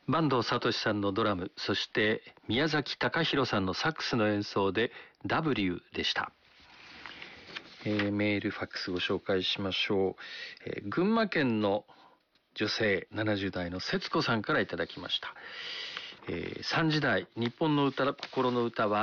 坂東聡さんのドラム、そして宮崎貴弘さんのサックスの演奏で W でした。メールファックスご紹介しましょう。群馬県の女性70代の節子さんからいただきました。3時台日本の歌心の歌は